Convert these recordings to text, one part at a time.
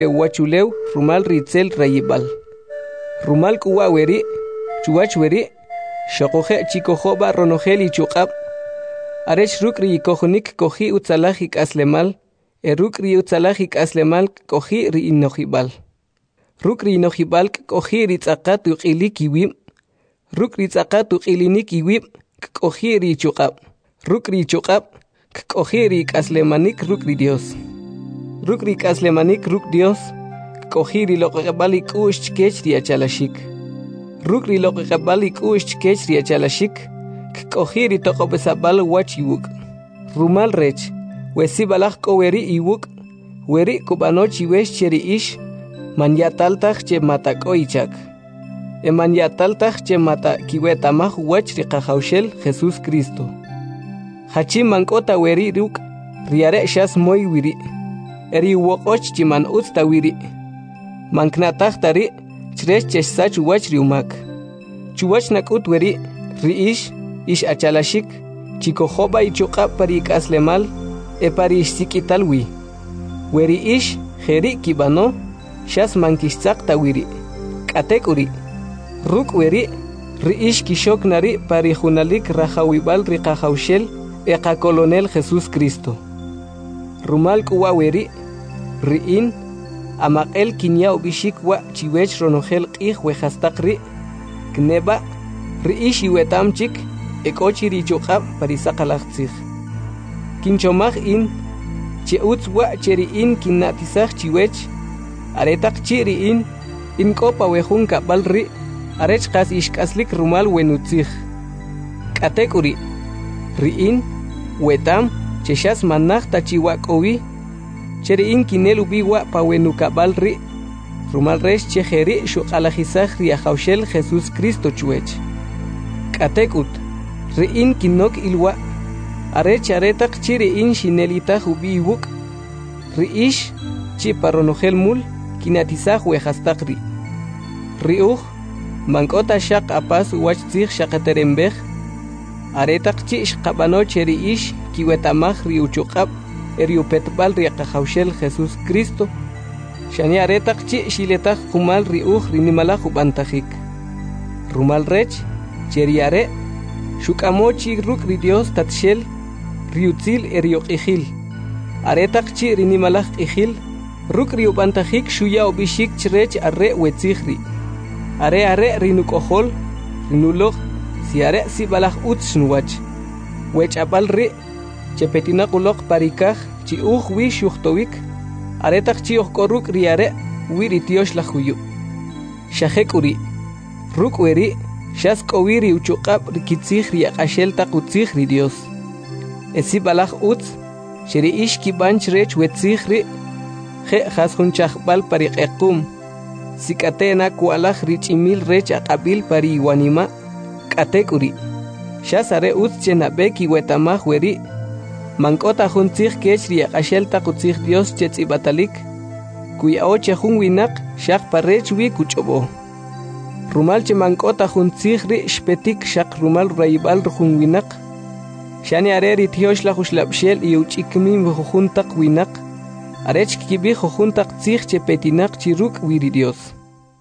Huachuleu rumal ritzel rayibal. Rumal kuwa weri, chuach weri, shokoje chikojoba ronogel y chukab. Arech rukri kojonik koji utzalajik aslemal, rukri utzalajik aslemal koji ri inojibal. Rukri inojibal koji ritzakat uqilik iwim. Rukri ritzakat uqilinik iwim koji ri chukab. Rukri chukab koji ri aslemanik rukri Dios. Rukri aslemanik ruk Dios. Kohiri loqabalik ush kech riachalashik. Rukri loqabalik ush kech riachalashik. Kohiri toqobesabal wachibuk. Rumal rech. Wesibalak koweri iwuk. Weri kubanochi wesh cheri ish. Manyataltak che mata koichak. Manyataltak che mata kiwetamah wach riqahaushel Jesus Cristo. Hachim mankota weri ruk. Riare shas moy wiri. Eri wokoch chiman utsta wiri. Manknatahtari, chres chesach wach riumak. Chuwach nakut weri, riish, ish achalashik, chikojoba y chuqa parik aslemal, parish sikitalwi. Weri ish, jeri kibano, shas mankishtzakta wiri. Katekuri. Ruk weri, riish kishok nari parijunalik rajawibal riqahaushel, eka colonel Jesus Cristo. Rumal kuwa weri, riin, Amaqel kinya ubishik wa chiwech ronogel qih wejastaqri kneba riishi wetamchik ekochi richuqab parisaqalaqtsig kinchomaj in cheutz wa cheriin kinatisaj chiwech aretaq chiriin in kopa wejun kabalri arech qas ishkaslik rumal wenutzig katekuri riin wetam cheshas manaj tachiwa kowi Cheriin kinelu biwa pawenu kabalri, rumal resh chejeri shuqalajisaj riajaushel Jesus Cristo chuech. Katekut, riin kinok ilwa, arech aretak chiriin shinelitaj ubiwuk, riish chiparonogel mul, kinatisaj wejastakri. Riuj, mankota shaq apas wachtzig shaqaterembej, aretak chish qabano cheriish kiwetamaj riuchuqab, Eriupetbal riaqahaushel Jesus Cristo. Shani aretak chi shiletak kumal riuj rinimalaj ubantajik. Rumal rech, cheriare, shukamochi ruk Dios tatshel, riutzil erioqijil. Aretak chi rinimalaj ijil, ruk riubantajik shuya obishik chrech arre wetzigri. Are rinukohol, rinuloj, si are si balaj utshnwach. Wech abal ri, Chepetina kulok parikaj, chi wish yuhtowik, aretak chi koruk riare, wiri tiosh la huyu. Shahekuri, ruk weri, shas kowiri uchuqab rikitzig riaqashel takutzig ri Dios. Esi balaj utz, sheri ish kibanch rech wetzig ri, je jasunchajbal pariqekum, sikatena kualaj richimil rech aqabil pari iwanima, katekuri. Shas are utz chenabeki wetamaj weri, Mankota juntzig kech riaqashel takutzig Dios chetzibatalik, kuya oche jun winak shaq parech wi kuchobo. Rumal che mankota juntzig ri shpetik shaq rumal raibal jun winak, shani areri tiosh la jushlabshel y uchikmin juntaq winak, arech kibi juntaq tzig chepetinak chiruk wiri Dios.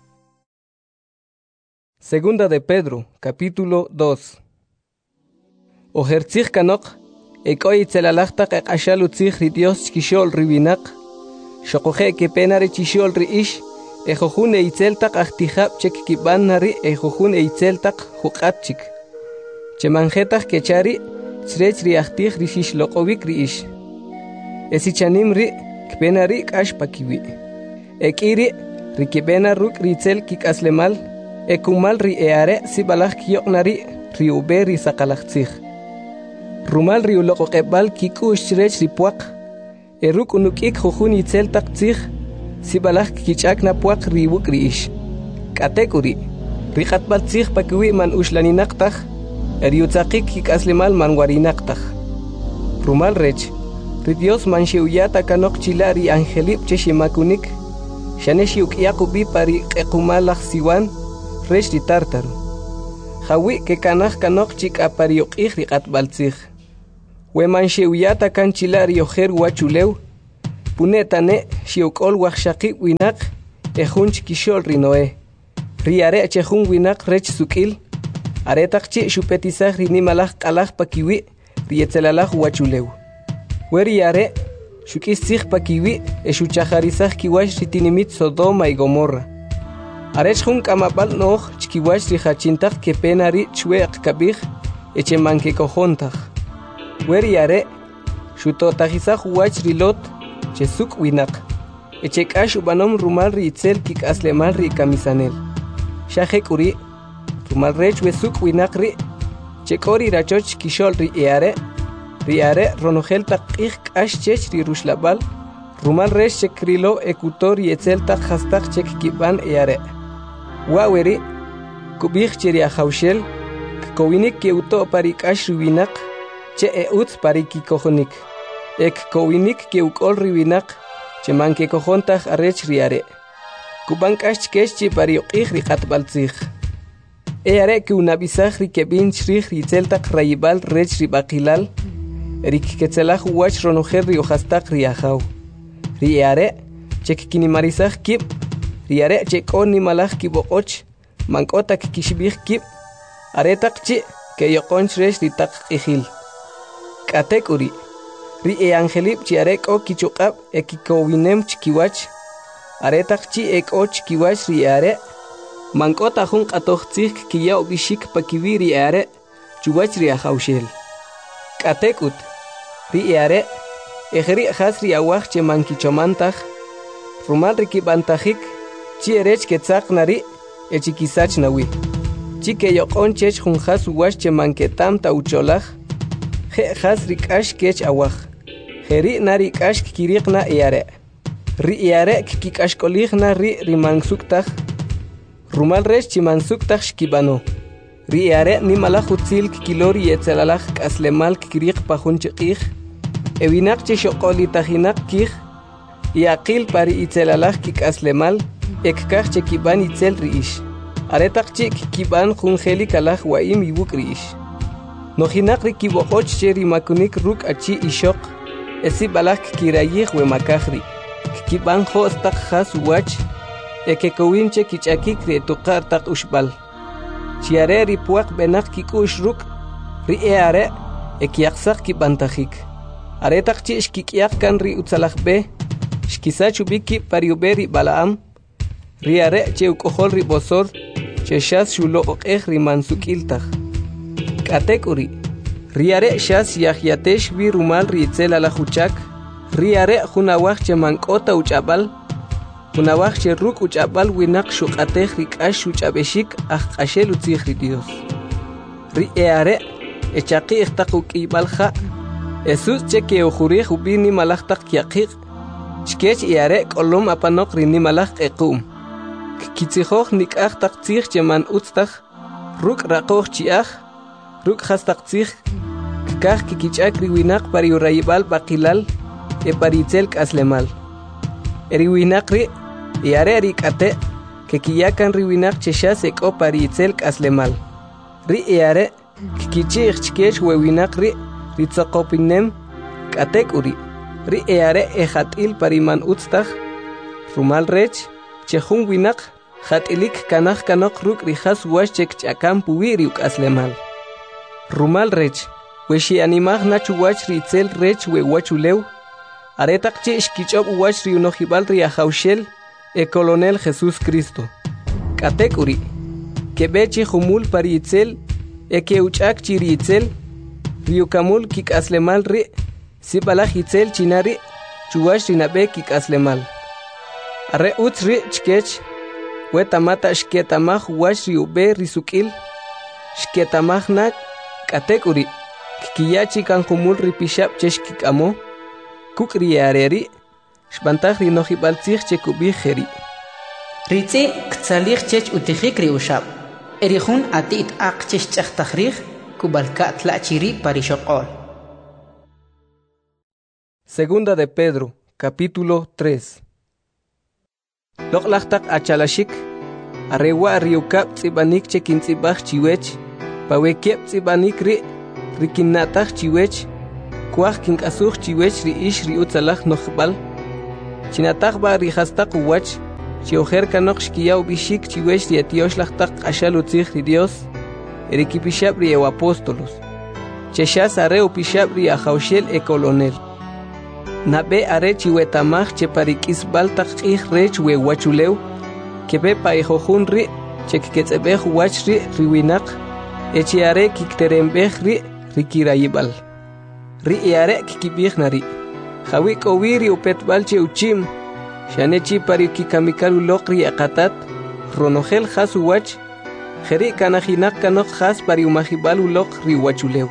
Segunda de Pedro, capítulo 2. Ojertzig kanok, Ekoi tzelalajtak ekashal utzig ri Dios chkishol riwinak, shokoje kepenare chishol ri ish, ejojun eitzeltak achtijab chek kibanari ejojun eitzeltak huqatchik. Chemanjetak kechari, tzrech ri achtij ri shishloqovik ri ish. Esichanim ri kpenari kash pakiwi. Ekiri ri kipena ruk ri tzel kikaslemal, ekumal ri eare si balaj kiyoknari ri ube ri sakalajtzig. Rumal riuloko qebal kikush chrech ripuaq. Eruk unukik jujun itzel taktzig. Sibalaj kichak na puaq riwuk riish. Katekuri. Riqatbal tzig pakiwi man ushlaninaktag. Eriutzakik kikaslimal man warinaktag. Rumal rech. Ridios man shiuyata kanok chilari angelip cheshimakunik. Shaneshi ukiakubi pari qekumalaj siwan. Rech ritartaru. Jawi ke kanaj kanok chik apariok riqatbal tzig. Weman shiuyata kan chilari ojer wachulew. punetane xiukol waxshaqi winak ejunch kishol rinoe riare chejun winak rech sukil aretaqchi xupetisaj rinimalaj qalaj pakiwi rietzelalaj wachulew weriare xukisij pakiwi exuchajarisaj kiwash ritinimit Sodoma y Gomorra arech jun kamapal noj chkiwash rijachintaj kepenari chweq kabij echemanke kojontaj weriare xutotajisaj wach rilot chesuk winak echekash ubanom rumal ritzel kikaslemal ri kamisanel shajek uri rumal rech wesuk winak ri chekori rachoch kishol ri riare ronojel taqij kash chech ri rushlabal rumal rech chekrilo ekutor yetzel taq hastaq chek kiban waweri kubij cheri ajaushel kowinik keuto pari kash winak che eutz pari kikojonik kowinik keukol riwinak che manke kojontaj arech riare kuban kash kesh chi pari uqij ri qatbaltzij are que unabisaj ri kebin chrij ri tzeltaq rayibal rech ri baqilal rik ketzelaj wach ronojer ri ojastaq ri ajaw ri are chek kinimarisaj kib ri are chek oni malaj kiboqoch mankotak kishbij kib aretaq chi ke yoqonch rech ri taq qijil katek uri ri angelib chi are ko kichuqab ekikowinem chkiwach aretaq chi ekoch kiwach ri are mankota jun qatoqtzij kiyaw bishik pakiwi ri are chuwach ri ajaushel katekut ri are ejri khas ri awaj che mankichomantaj rumal rikibantajik chi erech ketzaq nari echikisach nawi chi ke yoqon chech jun khas wash che manketam ta ucholaj je khas ri kash kech awaj jeri nari kash kiriqna ri are kikashkolihna ri mansuktaj rumal rech chimansuktaj shkibano ri are ni malajutzil kilori yetzelalaj k'aslemal kiriq pajun chiqij ewinak che xoqolitajinaq kij yaqil pari itzelalaj kik'aslemal ekkaj che kiban itzel ri'ix aretaq chi kiban jun jelikalaj waim iwuk ri'ix nojinaq ri kiboqoch che rimakunik ruk' achi ixoq esibalaj kirayij wemakaj ri kiban jostaq jas wach ekekowinche kich'akik ri tuqar taq uxbal chiare ri puaq benaq kik'u'x ruk' ri are ekyaqsaq kibantajik aretaq chi xkik'yaq kan ri utzalaj be xkisach ubiki pariube ri Balaam ri are che uk'ojol ri bosor che xas xuloq'ej ri mansuk'iltaj k'atek uri ri are xas yajyatex wi rumal ri itzelalaj uchak ri are jun awaj che mank'ota uch'ab'al jun awaj che ruk' uch'ab'al winaq xuq'atej ri k'ax uch'ab'exik aj q'axel utzij ri Dios ri are echaqij taq uk'ib'al ja' Jesús che ke ujurij ubi nimalaj taq kyaqiq chkech are k'olom apanoq ri nimalaj q'equm kitzijoj nik'aj taq tzij che man utztaj ruk' raqoj chi'aj ruk' jas taq tzij kaj kikich'ak ri winaq pari urayib'al baqilal pari itzel k'aslemal ri winaq ri are ri k'ate ke kiyakan ri winaq che xas ek'o pari itzel k'aslemal ri are kikichij chkech we winaq ri ritzoqopinem k'atek uri ri are ejat'il pari man utztaj rumal rech che jun winaq jat'ilik kanaj kanoq ruk' ri jas wax che kch'akan puwi ri uk'aslemal rumal rech we xi'animaj nachu wach ri itzel rech we wachulew aretaq chi xkich'ob wach ri unojib'al ri ajaushel Colonel Jesús Cristo k'atek uri keb'e chi jumul pari itzel keuch'ak chi ri itzel ri ukamul kik'aslemal ri sib'alaj itzel chinari chuwax ri nab'e kik'aslemal are utz ri chkech we tamata xketamaj wach ri ub'e ri suk'il xketamajna k'atek uri kiyachi kan jumul ri pixab' che xkik'amo kuk' ri are ri xb'antaj ri nojib'al tzij che kub'ij jeri ritzi ktzalij chech utijik ri uxab' eri jun ati't aq che xch'ajtaj rij kubalka tla' chiri pari xoq'ol. Segunda de Pedro, capítulo 3. Loq'laj taq achalashik arewa riukab tz'ibanik che kintz'ibaj chiwech pawe keb' tz'ibanik ri kinna'taj chiwech kuaj kink'asuj chiwech ri ix ri utzalaj nojb'al Chinataj ba rihastaq uwach, chiojer kanok shkiyaw bishik chiwesh riatiosh lachtak ashalu tzig Dios, erikipishab rio apóstolos. Cheshas areo pishab ria jaushel e colonel. Nabe are chiwetamaj che parikis baltak ij rech we wachuleu, kebe pa ejojun ri, chekketzebej wach ri riwinak, echiare kikterembej ri rikirayibal. Ri eare kikibij nari. Hawik owiri upetbal che uchim, shanechi parikikamikalu lokri akatat, ronogel hasu wach, jeri kanajinak kanok has pariumajibalu lok ri wachuleu.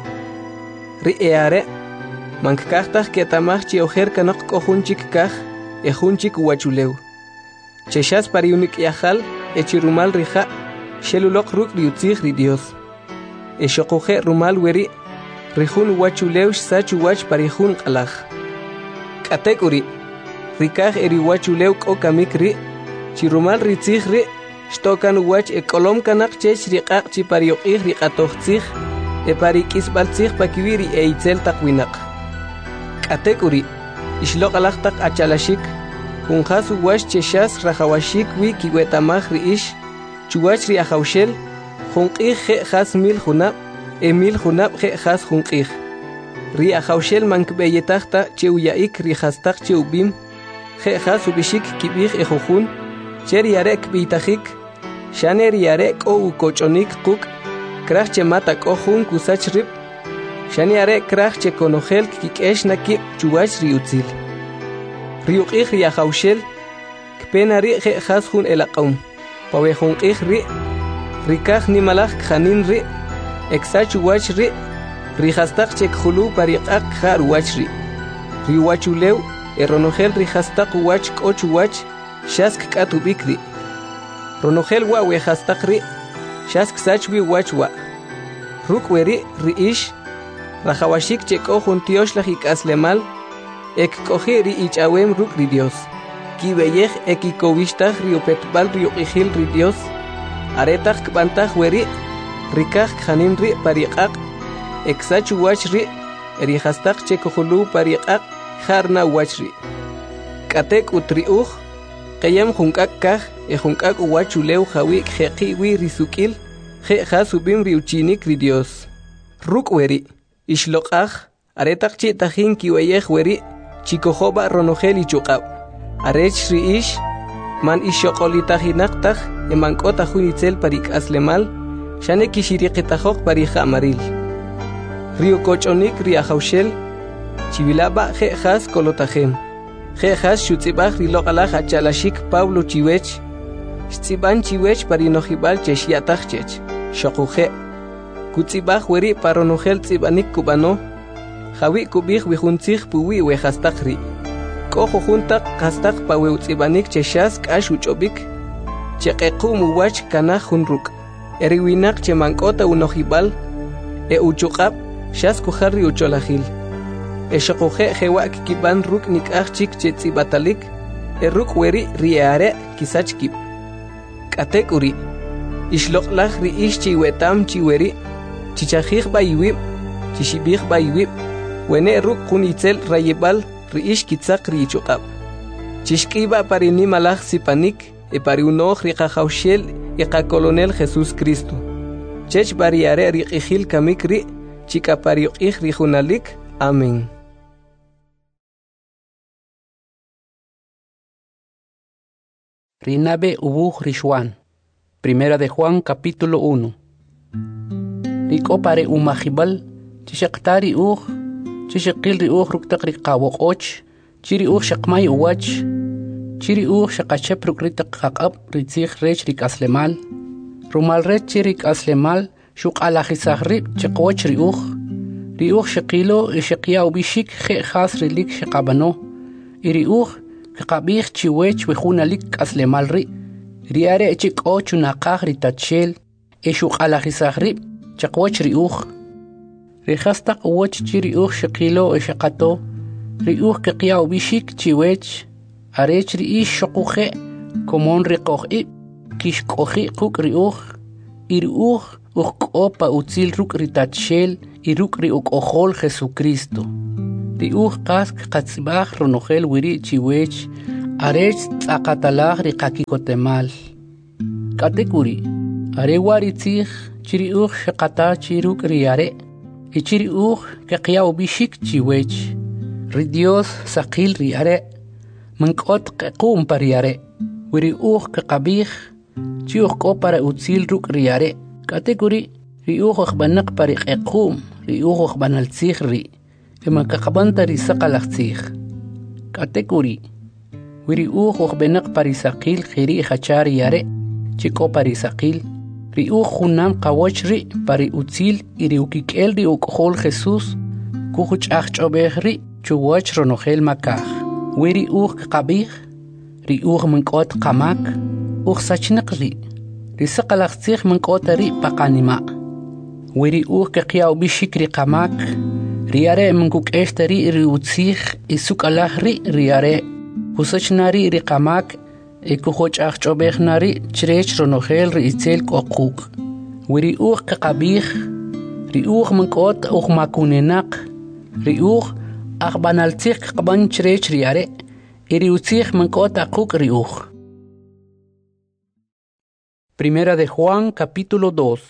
Ri eare, mankaktaj ketamaj che ojer kanok kohunchik kaj, ejunchik wachuleu. Cheshas pariunik yahal, echirumal rija, shelulok ruk riutzig ri Dios. Eshokoje rumal weri, rijun wachuleu sachu wach parijun kalaj. Katekuri, rikaj eriwachuleu kokamik ri, chirumal ritzig ri, shtokan wach ekolom kanak chech riqaq chipariyoqij riqatoqtzig, eparikis baltzig pakiwiri eitzel takwinak. Katekuri, ishloqalaj tak achalashik, kunjasu wach cheshas rajawashik wi kiwetamaj ri ish, chuwach ri ajawshel, junqij je jas mil junab, mil junab je jas junqij. Ri ajawshel mankbeyetajta cheuyaik rijastak cheubim, je jas ubishik kibij ejojun, cher yarek bitajik, shaner yarek o ukochonik kuk, kraj chemata kohun kusach rib, shan yarek kraj chekonojel kikesh nakib chuwach riutzil. Riuqij ri ajawshel, kpenari je jas jun elaqaum, pawejunqij ri, rikaj nimalaj kjanin ri, eksach wach ri, rijastak chek khulu pariqaq khar wachri riwachuleu eronogel rijastak wach koch wach shask katu bikri ronogel wa we hastak ri shask sachwi wachwa rukweri riish rajawashik cheko juntiosh lajik aslemal ek kohiri ichawem ruk ri Dios kibeyej ekikowistaj riopetbal rioqijil ri Dios aretaj kbantaj weri rikaj khanin ri pariqaq Exachu wachri, erihastak chekohulu pariqaq, harna wachri. Katek utriuj, kayam junkak kaj, junkak wachuleu jawik jeqiwi risukil, je jasubim riuchinik ri Dios. Rukweri, ishloqaj, aretak chitajin kiweyej weri, chikojoba ronogel ichuqab. Arech riish, man ishoqolitajinak emankota junitzel parik aslemal, shane kishiriqitajok parija amaril. Rio kochonik ria jaushel, chivilaba je jas kolotajem. Je jas shutzibaj riloqalaj achalashik Pablo chiwech, Stiban chiwech parinojibal cheshiataj chech, shokuje. Kutzibaj weri paronojel tzibanik kubano, jawi kubij wijuntzig puwi wejastakri. Kojo juntak kastak pawe utzibanik cheshas kash uchobik, cheqequ muwach kanaj junruk. Eriwinak chemankota unojibal, uchuqab, Shas kujarri ucholajil. Eshokoje jewak kiban ruk nikachik chetzibatalik, ruk weri riare kisachkib. Katekuri, ishloqlaj ri ish chiwetam chiweri, chichajij bayiwib, chishibij bayiwib, wene ruk kunitzel rayebal ri ish kitzak ri ichuqab. Chishkiba parinimalaj sipanik, pariunoj riqajawshel colonel Jesús Cristo. Chech bariare riqijil kamik ri, chica pariuqij rijunalik. Amén. Rinabe ubuj Rishwan. Primera de Juan, capítulo 1. Riko pare umajibal, chishaktari uj, chishakil ri uj ruktak rikawok och, chiri uj shakmay uwach, chiri uj shakachep rukritak kakab ritzig rech rik aslemal, rumal rech chirik aslemal, shuk alajizahri cheqoch riuj shaqilo ishaqia ubishik je khas rilik shaqabano iriuj qabih chiwech wejunalik aslemal ri riare chiqoch unaqaj ritachel ishuq alajizahri cheqoch riuj rihastaq woch chiriuj shaqilo ishaqato riuj qia ubishik chiwech arech ri ishuquje komon riqoji kishqoji quk riuj iriuj uqopa utzil ruk ritachel iruk ri uqojol Jesucristo riuj qask qatzbaj ronojel wiri chiwech Arech tzaqatalaj riqakikotemal. Katekuri. Arewaritij chiriuj shaqata chiruk riare. Ichiriuj keqiyaw bishik chiwech. Ridios saqil riare. Mankot qequm pariare. Wiriuj keqabij. Chiuj ko para utsil ruk riare. Katekuri. Riuj aqbanak pari qequm. Riuj aqbanaltzij ri. Ema kaqabanta risaqalaqtzij. Katekuri. Wiriuj aqbanak pari saqil khiri khachar yare. Chiko pari saqil. Riuj junam qawoch ri pari utsil iriukikel ri uqhol Jesús. Kujuch achobej ri chuwach ronojel makaj. Wiriuj qabij. Riuj mankot qamak. Uj sachniq ri. Risaqalaqtzij mankot ri paqanima. Wiriuj keqiyaw bishik ri qamak. Riare mankuk eshtari ri utzij isukalaj ri riare. Kusachnari ri qamak. Kujoch achobej nari chrech ronojel ri itzel qoquk. Wiriuj qabij. Riuj mankot uj makunenak. Riuj aqbanaltzij qaban chrech riare. Iri utzij mankot aquk riuj. Primera de Juan, capítulo 2.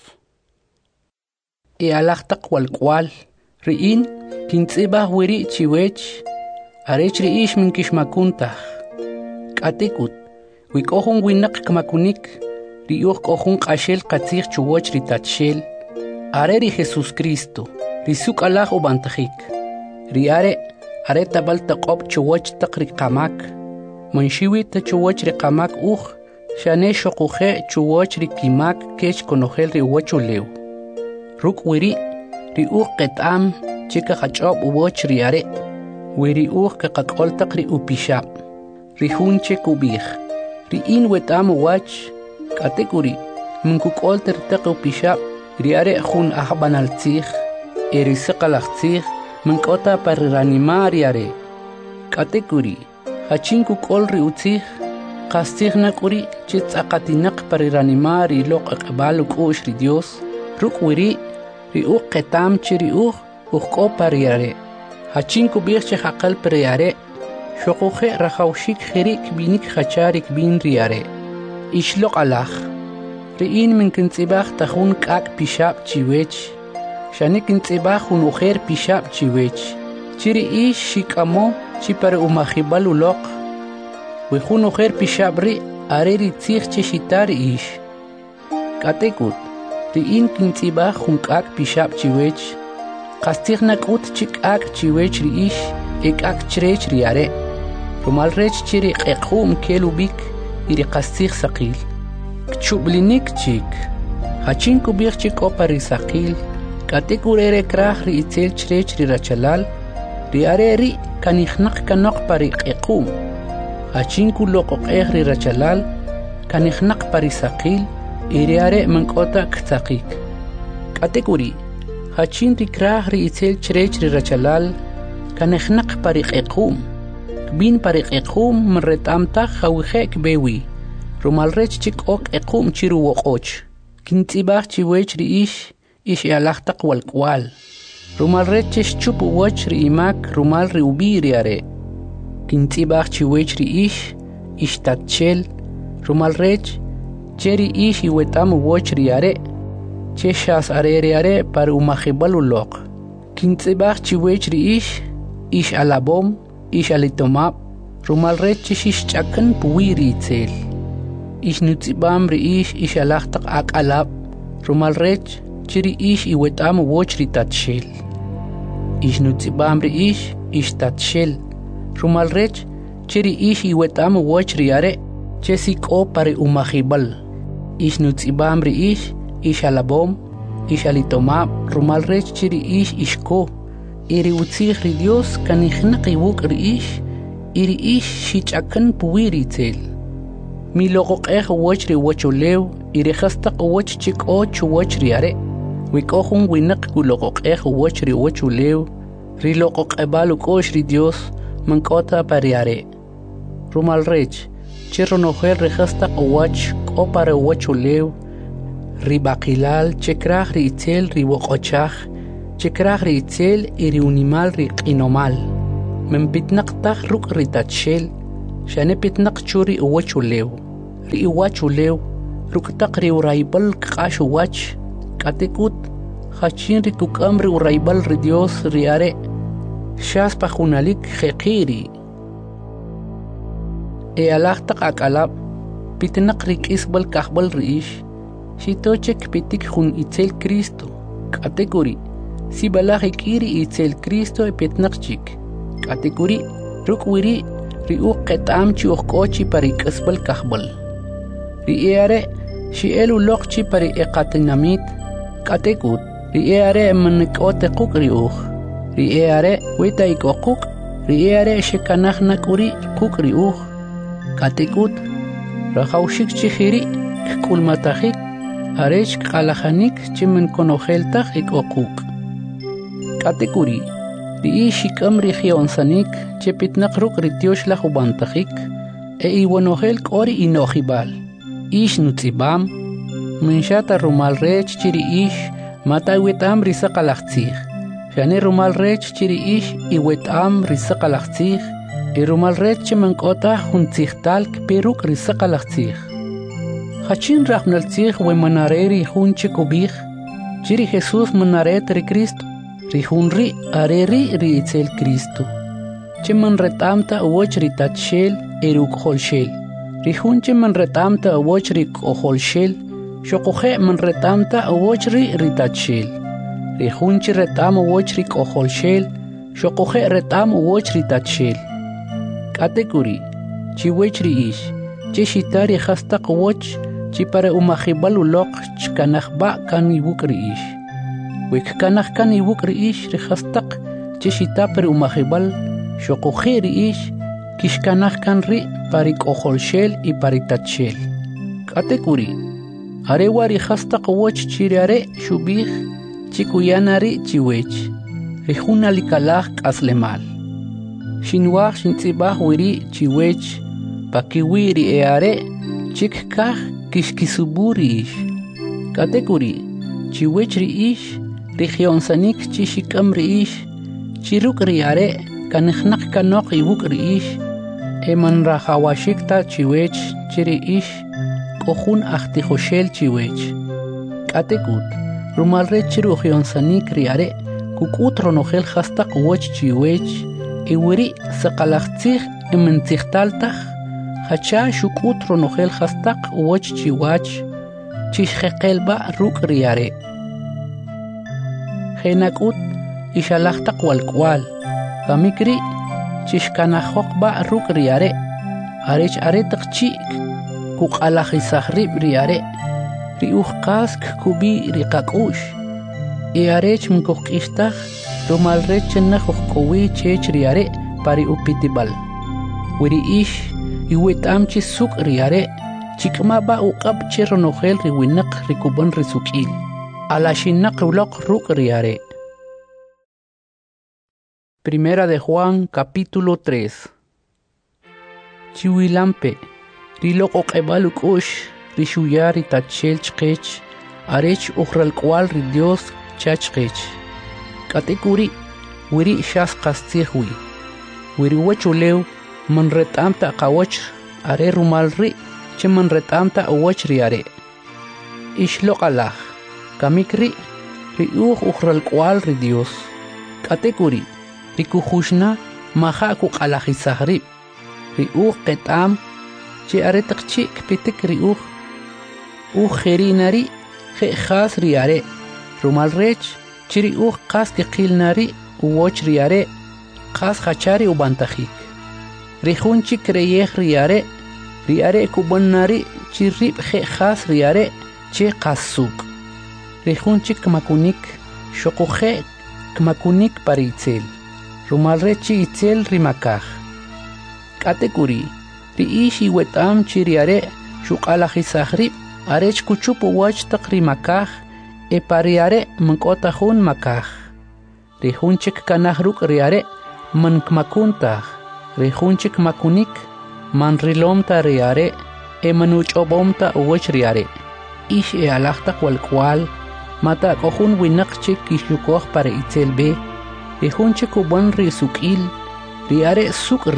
Alaqtaq walqual. Ri'in, kintzibah wiri chiwech. Arech ri'ish min kishmakuntaj. Katekut. Wikohun winak kmakunik. Riuj kohun qashel qatzij chuwoch ritachel. Areri Jesus Cristo. Risuk alaj ubantajik. Riare. Are tabal taqob chuwoch taqri qamak. Manshiwi ta chuwoch ri qamak uj. Shane shoquje chuwoch ri kimak kech konojel ri wochulew. Ruk wiri. Riuj qetam chika qachob uwoch riare. Wiriuj qaqol taqri upishab. Rihun chekubij. Ri'in wetam wach. Katekuri. Minkukol tertaq upishab. Riare jun ahbanaltzij. Erisaqalaqtzij. Mankota pariranimar yare. Katekuri. Hachinku kol ri utzij. Qastij nakuri chitzaqatinak pariranimar iloq aqbalu kush ri Dios. Ruk wiri. Riuj qetam chiriuj uqo pariyare. Hachinku birche haqal pariyare. Shoquje rajawshik khirik binik khacharik bin riare. Ishloq alaj. Ri'in min kintzibaj tajun k'ak pishab chiwech. Shanik kintzibaj un ujer pishab chiwech. Chiri ish shikamo chipare umajibal uloq. Wejun ujer pishab ri areri tzij chishitar ish. Katekut. Ri'in kintzibaj un k'ak pishab chiwech. Qastij nak'ut chik'ak chiwech ri ish. Ek'ak chrech riare. Rumal rech chiri qequm kelubik iri qastij saqil. Kchublinik chik. Hachin kubik chik opari saqil. Katekurere kraj ri itzel chrech ri rachalal. Riare ri kanijnak kanok pari qequm. Hachin kuloqoqej ri rachalal. Kanijnak pari saqil. Iriare mankota ktsaqik. Katekuri. Hachin ri kraj ri itzel chrech ri rachalal. Kanijnak pari qequm. Bin pari qequm mretamtaj hawjek bewi. Rumal rech chik ok qequm chiru woqoch. Kintzibaj chiwech ri ish alaqtaq walqual. Rumal rech chup woch ri imak rumal ri ubiriare. Kintzibaj chiwech ri ish tatchel. Rumal rech cheri ish iwetam woch riare. Cheshas areriare par umajibal uloq. Kintzibaj chiwech ri ish alabom. Ish alitomab, rumal rech chish chakan puwiri itzel. Ish nutzibam ri ish alaqtaq ak alab, rumal rech chiri ish iwetam woch ri tatshel. Ish nutzibam ri ish tatshel, rumal rech chiri ish iwetam woch ri are, chesik o pare umajibal. Ish nutzibam ri ish alabom, ish alitomab, rumal rech chiri ish ishko. Iri utzij ri Dios kanijnak iwuk ri iri shichakan puwiri itzel. Mi loqoqej woch ri wochulew, iri khastaq woch chik o chuwoch ri are. Wikohun winak kuloqoqej woch ri wochulew, ri loqoqebal ukosh ri Dios mankota pariare. Rumal rech, chironojel ri khastaq woch ko pare wochulew, ri baqilal chekraj ri itzel ri woqochaj. Chekraj ri itzel iri unimal ri qinomal. Membitnaq taj ruk ri tatshel. shane pitnaq churi uwachulew ri uwachulew ruktaq ri uraybal kqash uwach katekut hachin ri kukamri uraybal ri Dios ri are shas pajunalik jeqiri e alaqtaq akalab pitnaq ri kisbal kahbal riish shitochek pitik jun itzel Cristo katekuri si balaje kiri itzel Cristo e pitnaqchik katekuri rukwiri ri uqetam chi uqochi pari kisbal kahbal ri are shi elu loqchi pari eqatinamit katekut ri are manqote qukri ri are weta ikoquk ri are shekanahna kuri qukri katekut rahawshik chihiri kulmatahik arech qalahanik chimen konoheltah ikoquk katekuri ri shikamri khionsanik chepitnaq ruk ritiosh la hubantahik e iwonohel kori inohibal ish nutzibam minshata rumal rech chiri ish mata wetam risaqalaqtzig shane rumal rech chiri ish iwetam risaqalaqtzig e rumal rech chimankota huntzigtal peruk risaqalaqtzig hachin raqnaltzig we manareri hunche kubig chiri Jesus manaret ri Cristo ri hunri areri ri itzel Cristo chiman retamta uwoch ri tatshel eruk holshel ri hunche man retamta uwoch ri holshel shoqoje man retamta uwoch ri tatshel ri hunche retam uwoch ri holshel shoqoje retam uwoch ri tatshel katekuri chiwech ri ish chishitari hastaq uwoch chi para umahibal uloq chkanahba kan ibuk ri ish wek kanah kan ibuk ri ish ri hastaq chishita per umahibal shoqoje ri ish kishkanah kan ri parik oholshel y paritachel katekuri arewa ri hastaq uwoch chiriare shubih chikuyanari chiwech ri huna likalaj aslemal shinwaj shintzibaj wiri chiwech pakiwiri eare chikkaj kishkisuburi ish katekuri chiwech ri ish ri khionsanik chishikam ri ish chiruk ri are kanijnaq kanoq ibuk ri ish eman rajawashikta chiwech chiri ish kohun ajtijoshel chiwech katekut rumalre chiru khionsanik ri are kukut ronojel hastaq woch chiwech iwiri saqalaqtzig imentzigtaltaj hacha shukut ronojel hastaq woch chiwach chishjeqelba ruk ri are jenakut ishalaqtaq walkwal kamikri chishkanajokba ruk ri are arech aretaq chik kuqalajisajrib ri are ri ujqask kubi ri qak'ush y arech mkojq'ixtaj rumalrech chenajojkowi chech ri are pari upitibal wiri ish iwet'amchi suk ri are chik'maba uq'ab che ronojel ri winaq ri kuban ri suk'il alaxinaq uloq ruk ri are. Primera de Juan, capítulo 3. Chiwilampe, rilok oqebal uk'ush, rishuyar itachel chqech, arech uxral kwal ri Dios chachqech. Katekuri, wiri shas qastzihwi. Wiri wachulew, man retamta qawach, are rumal ri, che man retamta awach ri are. Ishlok alaj, kamikri, ri uxral kwal ri Dios. Katekuri, rikujushna maja kuqalajisajrib ri qetam chi aretaq chik pitik ri jerinari jejas ri are rumal rech chi ri qas qilnari uwoch ri are qas hachari ubantajik ri junchi kreyej ri are kubannari chi rib jejas ri are chi qasuk ri junchi kmakunik shoqoje kmakunik paritzel rumalrechi itzel rimakaj katekuri ri ishi wetam chiriare shuqalajisajrib arech kuchup wach taq rimakaj e pariare mankota jun makaj ri junchik kanaj ruk riare mankmakuntaj ri junchik makunik man rilomta riare e manuchobomta wach riare ish e alajta kwal mata kohun winaq chik kishlukoj para itzel be ri junche kuban ri suk'il ri are suk'ri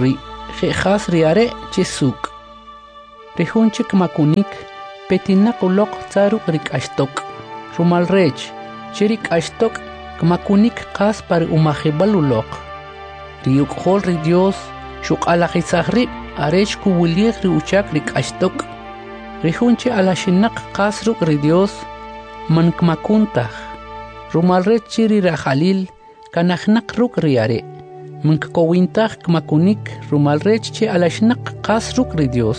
khas riare chisuk. Rihunchik makunik petinak ulok tsaruk rikashtok. Rumal rech chirik ashtok kmakunik kas par umahibal ulok. Riuk hol ri Dios shuk alakhisahri arech kuwilir ri uchak rikashtok. Rihunchi alashinak kas ruk ri Dios man kmakuntah. Rumal rech chiri rajalil kanahnak ruk riare. Mankowintah kmakunik rumal rech chi alashnak kas ruk ri Dios.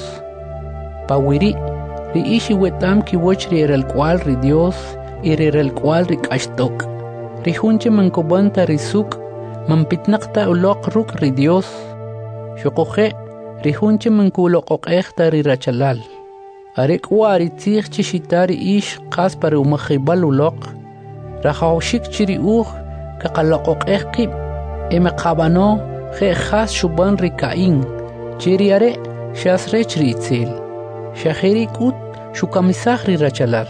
Pawiri ri ishi wetam kiwoch ri el cual ri Dios y ri el cual ri kashtok. Rihunche mankobanta ri suk mampitnakta ulok ruk ri Dios. Shokoje rihunche mankulokokehta ri rachalal. Arek wari tzich chishitari ish kas para umahibal ulok. Rahawshik chiri kakalokokehkib emekabano je khas shuban ri kain. Chiri are shasrech ri itzil. Shahiri kut shukamisah ri rachalal.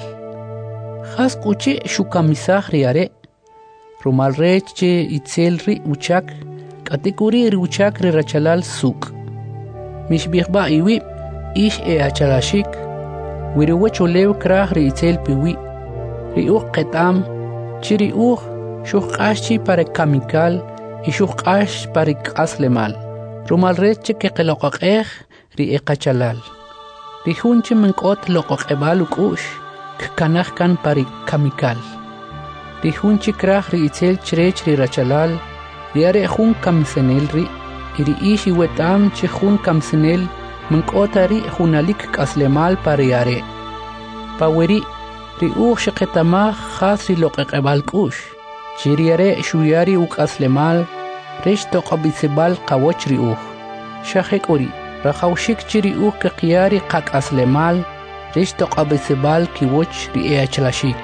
Khas kuche shukamisah ri are. Rumal rech che itzil ri uchak. Katekuri ri uchak ri rachalal suk. Mishbihba iwi ish achalashik. Wiriwacho lew krah ri itzil piwi. Ri ketam. Chiri shukashi para kamikal. Y shukash para kaslemal. Rumal rech che kelokakeh ri ekachalal. Rihunche menkot lokokebal ukush. Kanah kan para kamikal. Rihunchi krah ri itzil chrech ri rachalal. Riare jun kamsenel ri. Iri ishi wetam che jun kamsenel. Menkota ri junalik kaslemal para yare. Paweri ri sheketama khas ri lokekebal kush. Chiriare shuyari ukaslemal. Resh toqabisebal kawoch ri Shahek ori. Rahawshik chiri kekiyari kak aslemal. Resh toqabisebal kiwoch ri achlashik.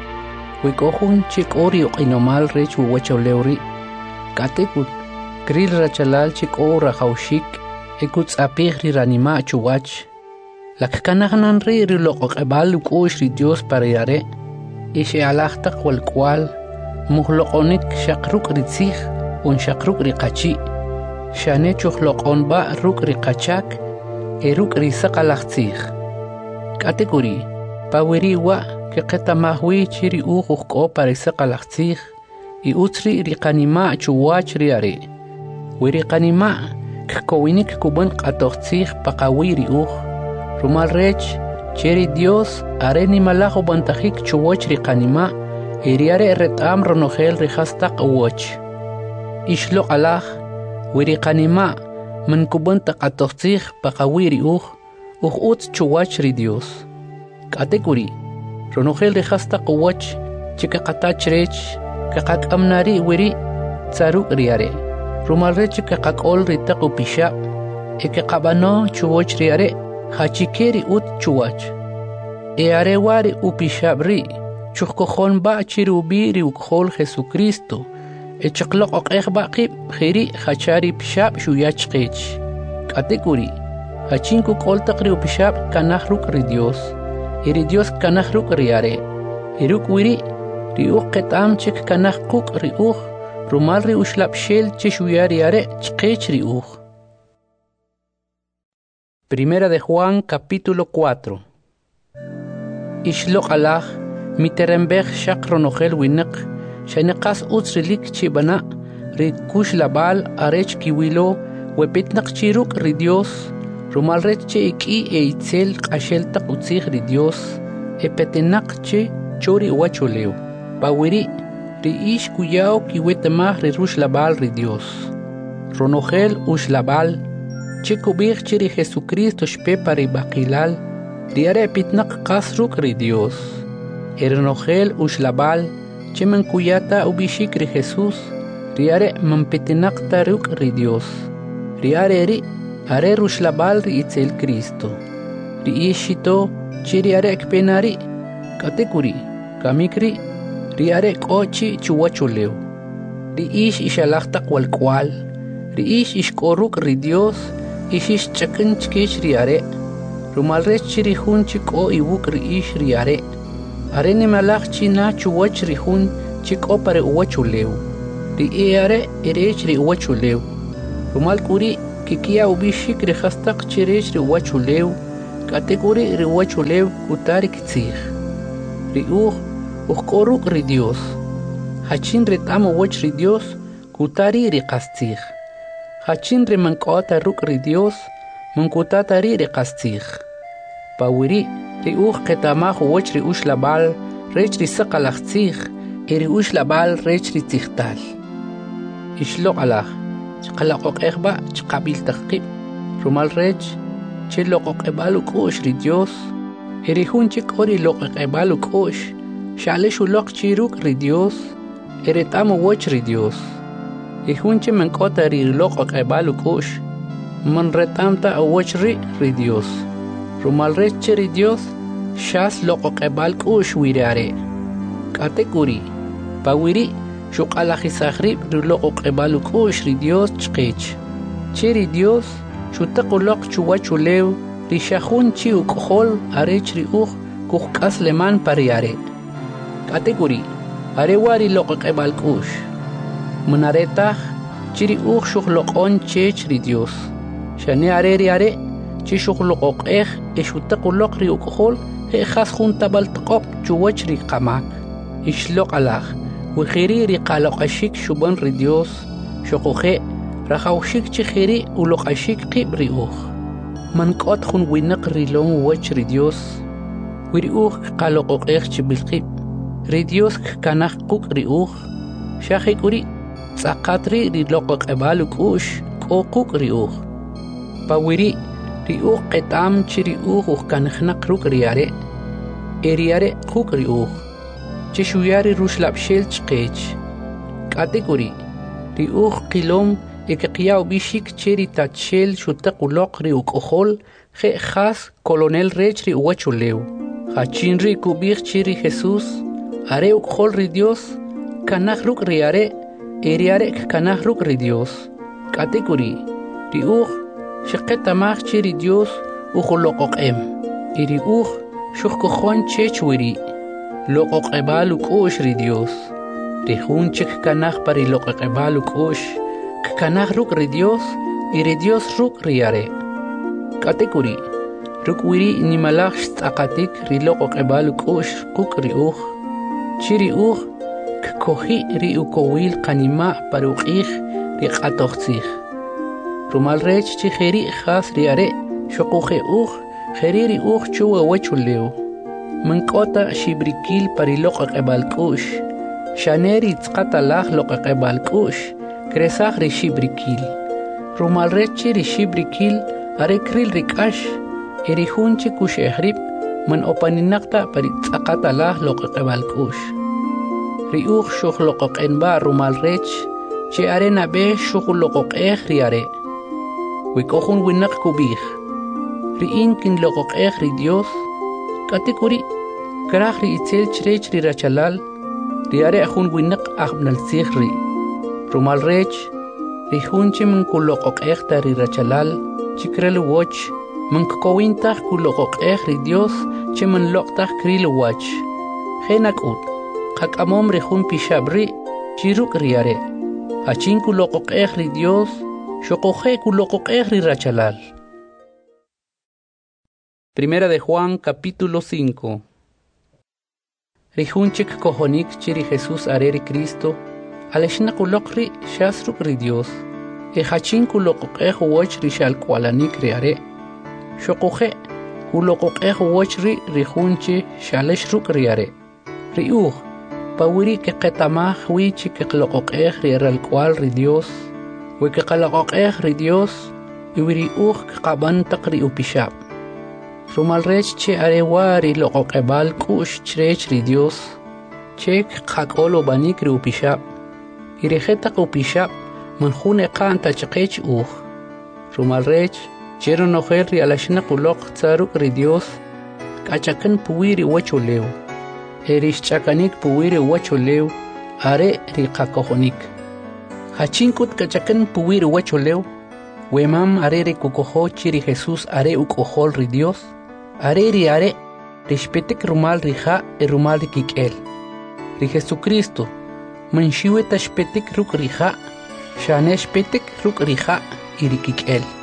Wikohun chik ori okinomal rech uwacho leuri. Katekut. Kril rachalal chik o rahawshik. Ekuts apih ri ranima chuwach. Lakkanahanan ri lokokebal ukush ri Dios para yare. Ishe alachtak wal kwal. Muhlokonik shakruk ri tzich. Un shakruk ri qachi. Shane chuhlokon ba ruk ri qachak. Eruk ri sakalach tzich. Katekuri. Paweri wa. Keketa mahwi chiri ko para sakalach tzich. I utri ri kanima chuwach ri are. Wiri kanima. Kkowinik kuban qatoch tzich paqawi ri Rumal rech. Cheri Dios. Areni malajo bantajik chuwach ri kanima. Iriare retam ronogel ri hastak uwach. Ishlok alach. Wiri kanima. Man kuban taqatoch tzich paqawi ri ut chuwach ri Dios. Katekuri. Ronogel ri hastak uwach. Chika qatach rech. Kakak amnari wiri. Tsaruk riare. Rumal rech kakakol ri taqu pishab. Eke qabano chuwach riare. Hachikeri ut chuwach. Eare wari upishab ri. Chukkojon ba chirubi ri ukhol Jesucristo. Echaklok okeh baqib khiri hachari pishab shuyach qech. Katekuri. Hachinku koltak ri upishab kanahruk ri Dios. Iri Dios kanahruk riare. Iruk wiri. Ri ketam chik kanahkuk ri Rumal ri ushlap shel chishuyariare chqech ri Primera de Juan capítulo 4. Ishlok alach miterembech shak ronogel winak shaneqas utsrilik chibana ri kush labal arech kiwilo wepitnak chiruk ri Dios rumal rech che iki itzel qashel taq utzig ri Dios epetenak che chori wacholeo pawiri ri ish kuyao kiwetemah ri rush labal ri Dios ronogel ush labal Chikubich chiri Jesucristo shpepa ri bakilal, riare pitnak kasruk ri Dios. Ernogel ushlabal, chemen kuyata ubishik ri Jesus, riare mampitinak taruk ri Dios. Riare ri, are rushlabal ri itzel Cristo. Ri ishito, chiri are ekpenari, katekuri, kamikri, riare kochi chuwachuleo. Ri ish ishalachtak wal kwal, ri ish ishkoruk ri Dios, Ishish chakin chkish riare. Rumal rech chiri hun chiko iwuk ri ish riare. Are ni malach china chuwach ri hun chiko pare uwachuleu. Ri eare erech ri uwachuleu. Rumal kuri kikia ubishik rihastak chirech riwachulew, kategori riwachulew kutarik tzich. Riuch koruk ri Dios. Hachin retamo wach ri Dios, kutari riqastich. Hachin remankota ruk ri Dios, mankutatari riqastich. Pawiri riuch ketamach wach ri labal, rech ri saqalachtzich, eri labal rech ri tzichtal. Ishlok alach, chqalaqok echba, chqabil taqib. Rumal rech, chilokok ebaluk ush ri Dios, eri hunchik ori lokok ebaluk ush, Shalishu lok chiruk ri Dios, eretamo wach ri Dios. Ihunche menkota ri lok ebalu kush, man retamta wach ri Dios. Rumal reche ri Dios, shas lok ebal kush wirare. Katekuri, pawiri, shuk alahisahri ri lok ebalu kush ri Dios chkech. Chiri Dios, shutaku lok chuwachulew, ri shahun chi ukhol arech ri kuhkas leman pariare. Kategori, arewari loqaq ebalkush. Munaretah, chiri shuk loqon chech ri Dios. Shane areri are, chi shuk loqoq eshutaqu loqri ukhol, khas junta baltqoq chuwach ri qamak. Ishloq alaj, wixiri ri qaloqashik shuban ri Dios, shuquhe, rahawshik chihiri uloqashik qib ri Man qot khun winaq ri lon wach ri Dios. Wiri qaloqoq chibilqib. Ri Dios kanach kuk ri shahikuri tzaqatri ri loqoq ebaluk kuk ri Pawiri ri qetam chiri kanachnak ruk riare, eriare kuk ri chishuyari rushlapshel chqech. Kategori ri qilom ekeqiyaw bishik chiri tachel shutaqu ri ukhol khas colonel rech ri uwachulew. Hachinri kubir chiri Jesús, are ukhol ri Dios, kanach ruk riare, eriare kanach ruk ri Dios. Kategori, ri shiqetamach chiri Dios, loqoq iri shukkohon chechwiri, loqoq ebaluk ri Dios. Ri hunchik kanach pari loqoq ebaluk kanach ruk ri Dios, iri Dios ruk riare. Kategori, ruk wiri nimalach tzaqatik ri loqoq ebaluk kuk ri Chiri kohi ri ukowil kanima paruqih ri qatoqtzih. Rumal rech chiheri khas riare shuquhe kheri ri chuwa wachulew. Mankota shibrikil pariloq ebalkush. Shaneri tzqatalach loq ebalkush. Kresach ri shibrikil. Rumal rech ri shibrikil are kril rikash. Eri hunchi kush ehrib. Man opaninakta pari tzaqatalah loqoq ebalkush. Ri shuk loqoq enba rumal rech, che arena be shuk loqoq riare. Wikohun winak kubih. Ri inkin loqoq ri Dios, kategori, krach ri itzel chrech ri rachalal, riare ahun winak ahbnal ri. Rumal rech, ri hunche man kuloqoq ri rachalal, chikrel woch, man kowintach kuloqoq ri Dios, che man loqtach kril wach. Henakut, qakamom rejun pishabri, chiruk riare. Hachin kuloqoq ri Dios, shokoje kuloqoq ri rachalal. Primera de Juan, capítulo 5. Rijunchik kohonik chiri Jesús areri Cristo, aleshna kuloqri shasruk ri Dios. Hachin kuloqoq wach rishal kwalanik riare. Shokoje kuloqoq wach rijunchi shalesh ruk riare. Riuj, pawiri que qetamaj wichi que qloqoq riare al cual ri Dios, we que qaloqoq ri Dios, y wiriuj que qaban taqri upishab. Rumal rech che arewari loqoq ebal kush chrech ri Dios, che qaqolo banik ri upishab. Irejetaq upishab, manjune qanta chqech Rumal rech, chero nojer ri alashna quloq tsaruk ri Dios, kachakan puwiri wachulew. Erish chakanik puwiri wachulew, are ri qakohonik. Hachinkut kachakan puwiri wachulew, wemam are ri kukoho chiri Jesús are ukohol ri Dios, are rishpetik rumal rija rumal ri kikel. Ri Jesucristo, manshiwe tashpetik ruk rija, shaneshpetik ruk rija iri kikel.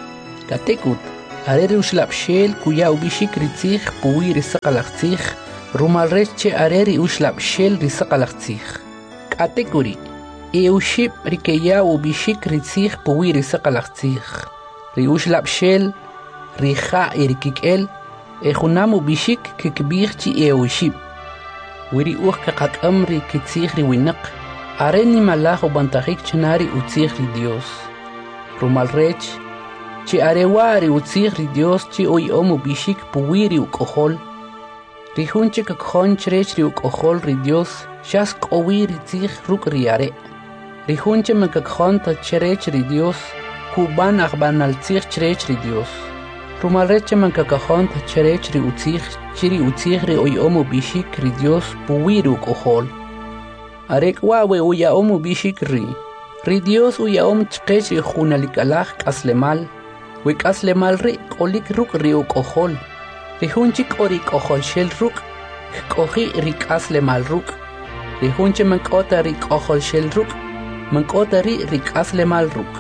Katekut, arere ushlapshel kuya ubishik ritzich puwi risaqalaqtzich, rumalreche areri ushlapshel risaqalaqtzich. Katekuri, euship rikeya ubishik ritzich puwi risaqalaqtzich. Ri ushlapshel, rija irikikel, ejunam ubishik kikbich chi euship. Wiri kakakam ri kitzich ri winak, areni malach ubantajik chenari utzich ri Dios. Rumalrech, chi arewari utzich ri Dios chi oy omu bishik puwiri ukohol. Rihunche kakhonch ri ukohol ri Dios, shas kowiri tzich ruk riare. Rihunche makakhonta cherech ri Dios, kuban akbanal tzich cherech ri Dios. Rumalreche makakhonta cherech ri utzich, chiri utzich ri oy omu bishik ri Dios puwiri ukohol. Arek wawe uya omu bishik ri. Ri Dios uya om chkech ri khunalikalach kaslemal. Wik aslemal ri kolik ruk ri ukohol. Ri hunchik ori kohol shel ruk. Kohi ri kaslemal ruk. Ri hunche mankota ri kohol shel ruk. Mankota ri kaslemal ruk.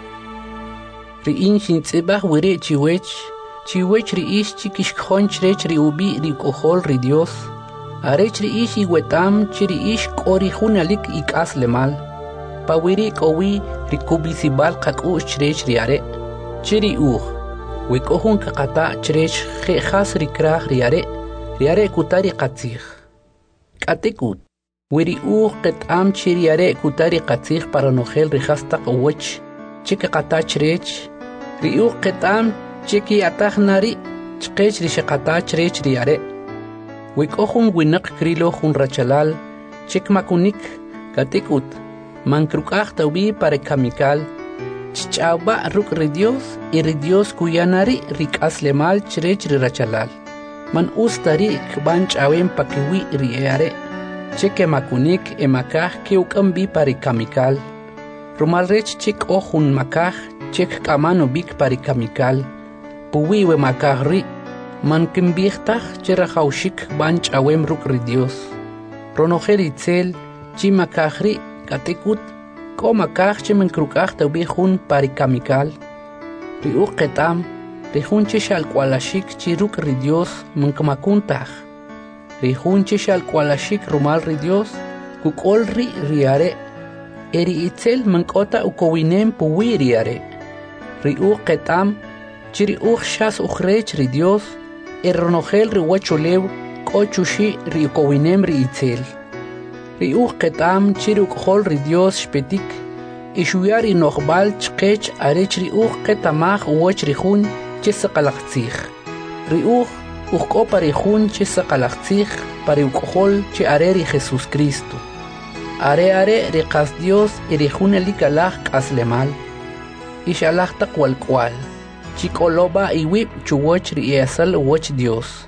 Ri inshin tsibach wiri chiwech. Chiwech ri ish chikish khonch rech ri ubi ri kohol ri Dios. Arech ri ish iwetam chiri ish kori hunalik ik aslemal. Pawiri kowi ri kubisibal kakush chrech riare. Chiri wikohun kakata chrech khas ri krah riare kutari qatzich. Katekut. Wiri ketam chiriare kutari qatzich para nogel ri hasta qawch. Chike kata chrech. Ri ketam chiki atahnari chqech ri shaqata chrech riare. Wikohun winak krilo hun rachalal, chik makunik, katekut, mankrukach taubi para kamikal, chichauba ruk ridios, y ridios kuyanari rik aslemal chrech rachalal. Man ustari kbanch awem pakiwi riare, chike makunik emakah kiukambi para kamikal. Rumalrech chik ohun makah, chik kamano bik para kamikal, puwiwe makah ri. Man kimbichtach cherahaushik banch awem ruk ri Dios. Ronogel itzel, chimakahri, katekut, komakach chemenkrukach taubihun parikamikal. Riuk ketam, rihun chishal kwalashik chiruk ri Dios mankamakuntach. Rihun chishal kwalashik rumal ri Dios, kukol ri riare. Eri itzel mankota ukowinem puwi riare. Riuk ketam, chiriuk shas ukhrech ri Dios, Ronogel ri wachulew, kochushi ri kowinem ri itzel. Ri ketam chiruk hol ri Dios shpetik, ishuyari nochbal chkech arech ri ketamach wach ri hun chisaqalachtzich. Ri kopa ri hun chisaqalachtzich pari ukhol chi are ri Jesus Cristo. Are ri qas Dios y ri hun elikalach kaslemal. Ishalach takwal kwal. Chikoloba y wip chuwach ri esal wach Dios.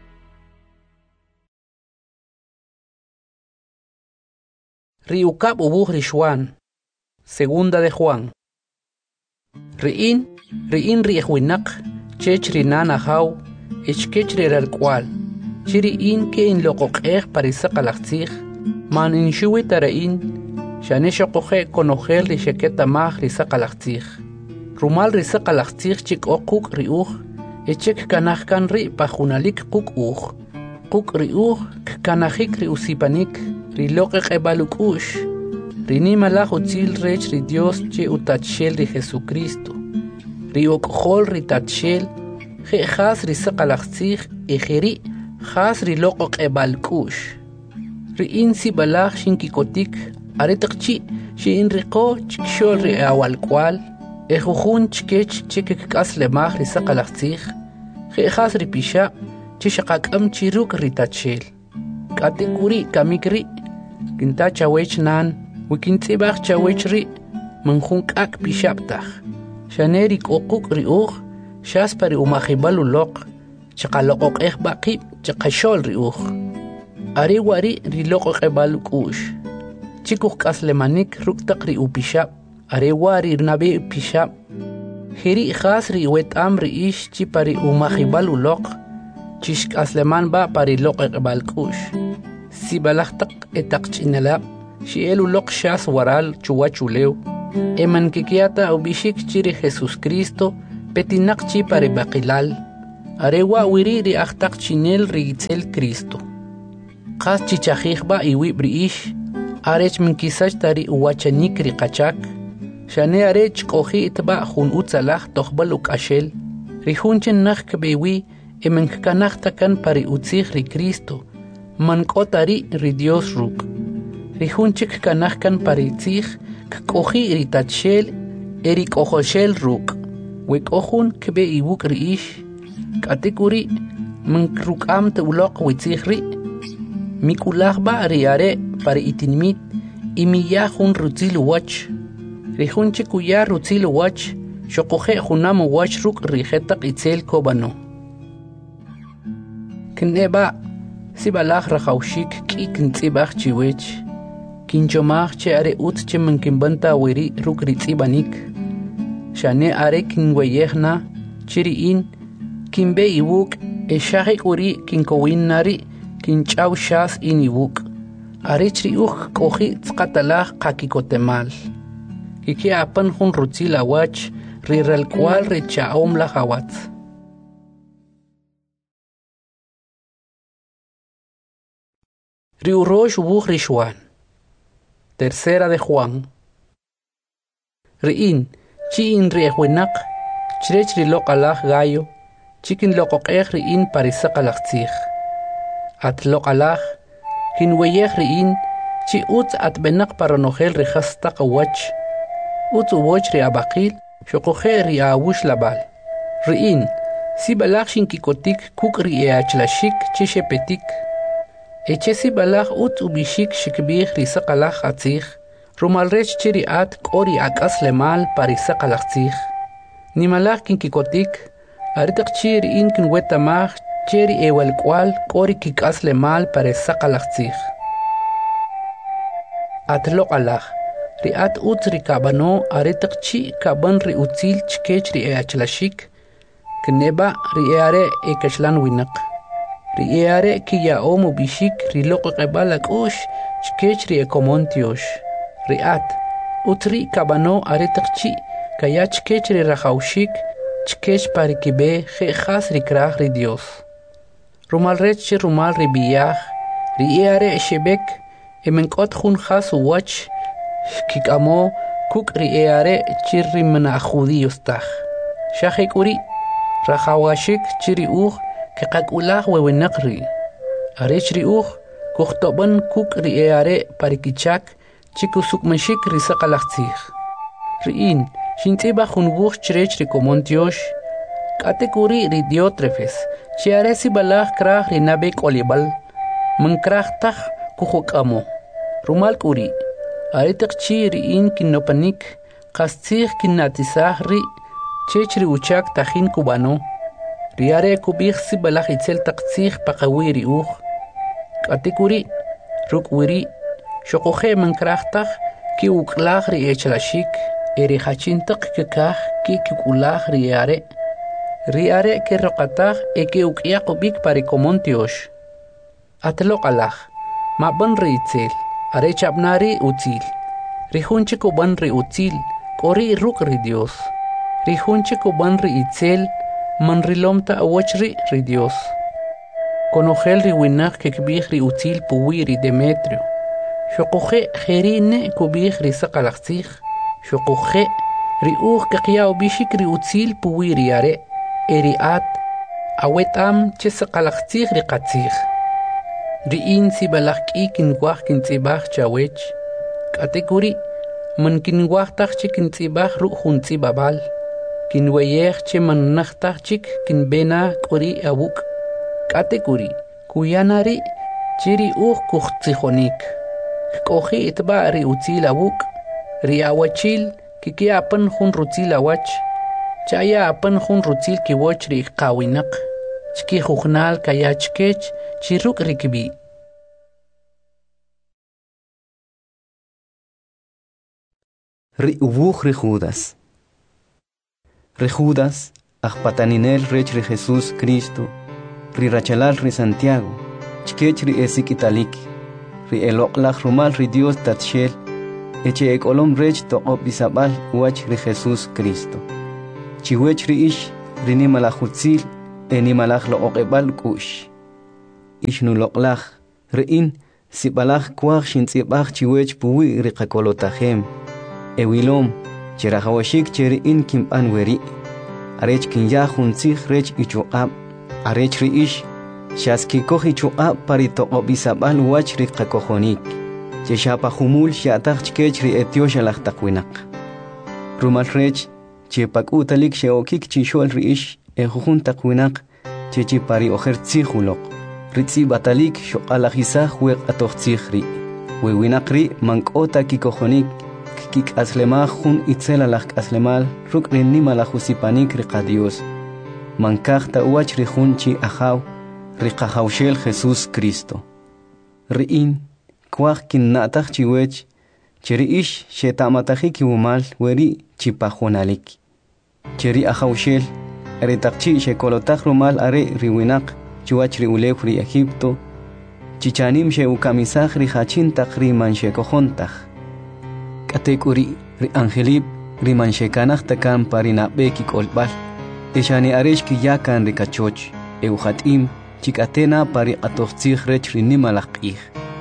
Riukab ubuh rishwan. Segunda de Juan. Riin rihuinak, chech rinana hau, ichkech rirarkwal. Chiriin ke in loqoqeh parisaqalachtzich, man in shuwitarain, shaneshoqoje konogel risheketa mah risaqalachtzich. Rumal risaqalachtzich chik okuk riuj, echek kanahkan ri pajunalik kuk uj. Kuk riuj, kanahik riusipanik, riloqeq ebalukush. Rinimalaj utzil rech ri Dios che utachel ri Jesucristo. Riokjol ri tachel, je jas risaqalachtzich, ejeri, jas riloqeq ebalkush. Riinsi balaj shinkikotik, aretakchi, shin riqo chikshol ri awalkwal. Ejujun chkech chikik kaslemaj risaqalachtzich, jejas ripisha, chishaqakam chiruk ritachel. Katekuri kamikri, kinta chawech nan, wikintzibach chawech ri, manjun kak pishaptaj. Shaneri kokuk riuj, shaspari umajibalu loq, chaqaloqoq baqib, chaqashol riuj. Ari wari riloqoq ebalukush. Chikuk kaslemanik ruktak ri upishap. Arewari nabe pishap. Hiri khasri wet amri ish chi pari umahibal ulok. Chishk asleman ba pari lok balkush. Si balachtak etak chinalab. Shiel ulok shas waral chuwachulew. Eman kikiata ubishik chiri Jesus Cristo. petinaqchi pare baqilal, arewa wiri ri ahtaq chinel rigitel Cristo. Qas chichajijba iwi briish, arech minkisach tari uwachanik ri qachak, shane arech qoji itba jun utzalaj toqbal ukashel, rihunchen nakh kbewi emenkanaj takan pari utzij ri Cristo, mankotari ri Dios ruk. Rihunchik kanaj kan pari tzij, kkoji ri tachel, eri kojoshel ruk. Wek ohun kbe iwuk riish, katikuri mankrukam te ulok witzij ri, mikulajba riare pari itinmit, imiya jun rutzil wach. Rihunchik uya rutzil wach, shokoje junam wach ruk rijetak itzel kobano. Kneba, si balaj rajaushik ki kintzibaj chiwech, kinchomaj che are ut che mankimbanta wiri ruk ritzibanik, shane are kinweyehna, chiriin, kinbe iwuk, eshajik uri kinkowin nari, kinchaw shas in iwuk, are chriuj koji tzkatalaj kakikotemal. Kiki apan jun rutzil awach, rirel cual richaom la jawatz. Riurosh wuj rishwan. Tercera de Juan. Riin, chi in riehuenak, chrech rilok alaj gallo, chikin lokokej riin parisak alaktzij. At lok alaj, kin weyej riin, chi utz at benak paranojel rihastak awach, utz uwoch ri abakil, shokoje ri awush labal. Riin, si balaj shinkikotik kuk ri eachlashik chishepetik. Echesi balaj ut ubishik shikbih risak alaj atzij, rumalrech chiri at kori akas lemal parisak alaktzij. Nimalaj kinkikotik, aritak chiri in kinwetamaj chiri ewel kwal kori kikas lemal parisak alaktzij. Atlok alaj, ri at ut ri kabano aritak chi kaban ri utzil chkech ri eachlashik, kneba ri eare ekashlan winak. Riare ki ya omo bishik rilok qebala kosh chkech ri ekomontiosh. Riat utri kabano aretakchi kaya chkech ri rajaushik chkech parikibe khas ri kraj ri Dios. Rumal rech rumal ri biyah riare shebek emenkot jun khas wach kikamo kuk riare chirri mana judíos taj. Shahekuri rajawashik chiri kaqakulaj wewenaqri. Arech riuj, kuhtoban kuk riare parikichak, chikusukmashik risaqalaqtzij. Riin, shintziba junwuj chrech rikomontiosh, katekuri ri Diótrefes, chiaresi balaj kraj rinabek olibal, mankraj taj kuhokamo. Rumal kuri, aretak chi riin kinopanik, kastzij kinatizaj ri, chech riuchak tajin kubano, riare kubih si balaj itzel taqtzij paqawiri uj. Katikuri, rukwiri, shokoje mankrajtaj ki uklaj ri echlashik, eri hachintak kikaj ki kikulaj riare. Riare ke roqataj eke ukya kubik parikomontiosh. Atlok alaj, maban ri itzel, are chabnari utzil. Rihunche kuban ri utzil, kori ruk ri Dios. Rihunche kuban ri itzel, manrilomta awachri ri Dios. Konogel ri winaj kekbih ri utzil puwi ri Demetrio. Shokoje jerine kubih ri saqalaqtzij. Shokoje ri uj kakyaw bishik ri utzil puwi ri are. Eri at awetam che saqalaqtzij ri qatzij. Ri in si balaj k'i kinwaj kintzibaj chawech. Katekuri man kinwaj taj che kintzibaj ru juntzibabal. Kinweyej che mannaxtaj chik kinbena kuri awuk. Katekuri kuyanari chiri uj kujtzijonik. Kkoji itba ri utzil awuk. Ri awachil kiki apan jun rutzil awach. Chaya apan jun rutzil kiwoch ri qawinak. Chki jujnal kaya chkech chiruk rikbi. Ri ubuj ri Judas. Ri Judas, ajpataninel rech ri Jesús Cristo, ri rachalal ri Santiago, chkech ri esik italiki, ri eloqlaj rumal ri Dios tatshel, eche ekolom rech toqop bisabal wach ri Jesús Cristo. chiwech riish rinimalajutsil enimalaj loqebal kush ishnu loqlaj rein sibalaj kwaj shintzibaj chiwech puwi riqakolotajem ewilom cherajawashik cherin kimpan weri arech kinya juntzig rech ichuqab arech riish shaski koji chuqab paritoqobisabal wach riqakojonik cheshapa humul shataj chkech ri etiosha lajtaqwinaq rumal rech chepak utalik sheokik chishol riish ejujun taqwinaq chechi pari ojertzijuloq ritzi batalik shoqalajisaj weq atojtzigri wewinaqri mankota kikojonik kik aslemaj jun itzelalaj aslemal ruk rinimalajusipanik riqadios mankajta uach rijunchi ajaw riqajawshel Jesús Cristo riin kwaj kinnataj chiwech cheriish shetamatajik kiwumal weri chipajonalik cheri ajawshel aretaqchi shekolotaj rumal are riwinaq chuach riulew ri Egipto chichanim sheukamisaj rijachintaq riman shekojontaj katekuri ri angelib riman shekanaj takan parinabeki kolbal eshani aresh kiyakan rikachoch eujatim chikatena pari atojtzig rech rinimalaqij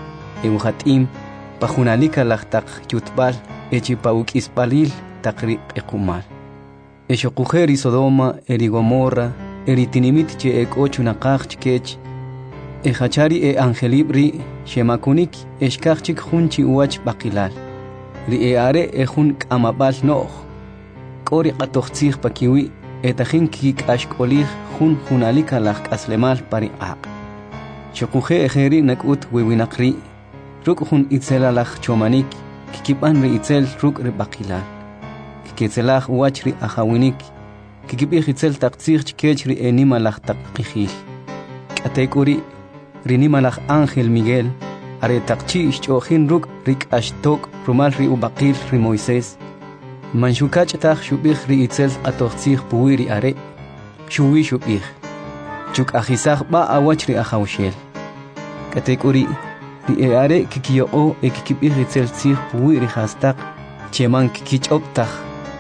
eujatim pajunalika lajtaq yutbal echipauk ispalil taqri ekumal eshoqujeri Sodoma eri Gomorra eri tinimit che ekochunaqaj chkech ejachari e angelibri shemakunik eshkachik junchi uach baqilal ri are ejun kamabal no'j kori qatojtzig pakiwi etajin kik ashkolij jun junalika laj aslemal pari aq shoquje ejeri nakut wiwinaqri ruk jun itzelalaj chomanik kikipan ri itzel ruk ri baqilal kitzelaj uach ri ajawinik kikibij itzel taqtzig chkech ri enimalaj taqijil katekuri rinimalaj Ángel Miguel are taqchi chojin ruk rik ashtok rumal ri ubaqil ri Moisés manshukach taj shubij ri itzel atojtzig puwiri are shuwi shubij chuk ajisaj ba awach ri ajawshel katekuri ri are kikiyo kikibij itzel tzig puwiri hastaq cheman kikichoptaj